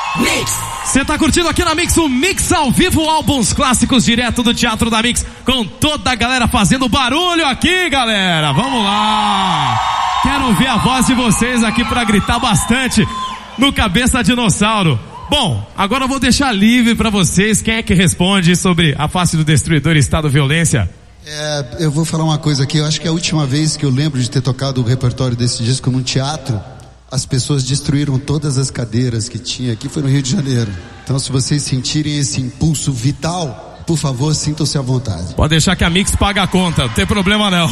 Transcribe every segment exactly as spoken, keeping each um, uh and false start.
Mix. Você tá curtindo aqui na Mix o Mix ao vivo, álbuns clássicos direto do Teatro da Mix, com toda a galera fazendo barulho aqui, galera. Vamos lá. Quero ouvir a voz de vocês aqui pra gritar bastante no Cabeça Dinossauro. Bom, agora eu vou deixar livre pra vocês. Quem é que responde sobre a face do destruidor e estado violência? É, eu vou falar uma coisa aqui. Eu acho que é a última vez que eu lembro de ter tocado o repertório desse disco num teatro, as pessoas destruíram todas as cadeiras que tinha aqui, foi no Rio de Janeiro. Então, se vocês sentirem esse impulso vital, por favor, sintam-se à vontade. Pode deixar que a Mix paga a conta, não tem problema não.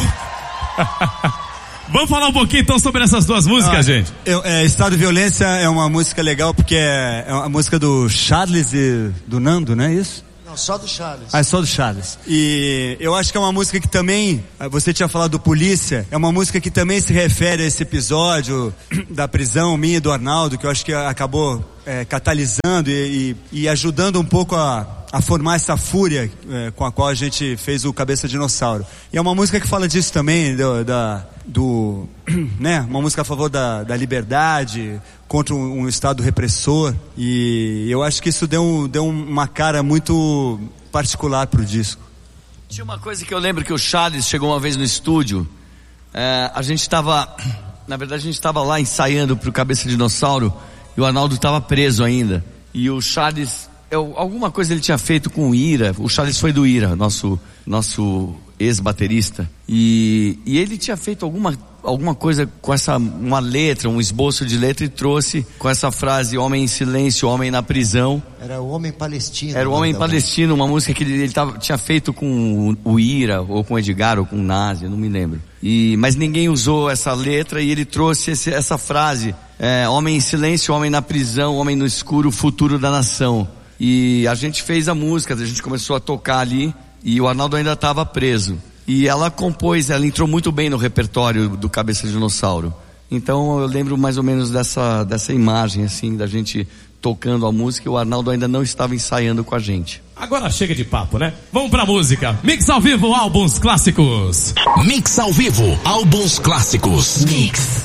Vamos falar um pouquinho então sobre essas duas músicas, ah, gente. Eu, é, Estado de Violência é uma música legal porque é, é uma música do Charles e do Nando, não é isso? Não, só do Charles. Ah, é só do Charles. E eu acho que é uma música que também, você tinha falado do Polícia, é uma música que também se refere a esse episódio da prisão minha e do Arnaldo, que eu acho que acabou é, catalisando e, e, e ajudando um pouco a, a formar essa fúria é, com a qual a gente fez o Cabeça Dinossauro. E é uma música que fala disso também, do, da, do, né, uma música a favor da, da liberdade, contra um, um estado repressor, e eu acho que isso deu, um, deu uma cara muito particular pro disco. Tinha uma coisa que eu lembro que o Charles chegou uma vez no estúdio, é, a gente estava, na verdade a gente estava lá ensaiando pro Cabeça Dinossauro, e o Arnaldo estava preso ainda, e o Charles, eu, alguma coisa ele tinha feito com o Ira, o Charles foi do Ira, nosso, nosso ex-baterista, e, e ele tinha feito alguma alguma coisa com essa, uma letra, um esboço de letra, e trouxe com essa frase, homem em silêncio, homem na prisão. Era o Homem Palestino. Era o Homem Palestino, uma música que ele, ele tava, tinha feito com o Ira, ou com o Edgar, ou com o Nazi, eu não me lembro. E, mas ninguém usou essa letra, e ele trouxe esse, essa frase, é, homem em silêncio, homem na prisão, homem no escuro, futuro da nação. E a gente fez a música, a gente começou a tocar ali, e o Arnaldo ainda estava preso. E ela compôs, ela entrou muito bem no repertório do Cabeça Dinossauro. Então eu lembro mais ou menos dessa, dessa imagem, assim, da gente tocando a música, e o Arnaldo ainda não estava ensaiando com a gente. Agora chega de papo, né? Vamos pra música. Mix ao vivo, álbuns clássicos. Mix ao vivo, álbuns clássicos. Mix.